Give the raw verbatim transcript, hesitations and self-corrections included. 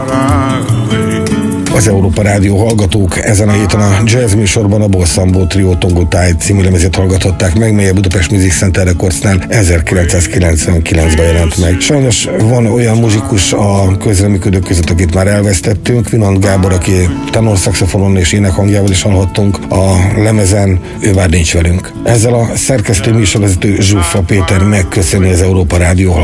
Az Európa Rádió hallgatók ezen a héten a jazz műsorban a Bosszambó Trio Tongo Tide című lemezét hallgathatták meg, mely a Budapest Music Center Recordsnál ezerkilencszázkilencvenkilencben jelent meg. Sajnos van olyan muzsikus a közreműködők között, akit már elvesztettünk. Vinant Gábor, aki tenor szaxofonon és énekhangjával is hallhattunk a lemezen, ő már nincs velünk. Ezzel a szerkesztő műsorvezető Zsuffa Péter megköszöni az Európa Rádió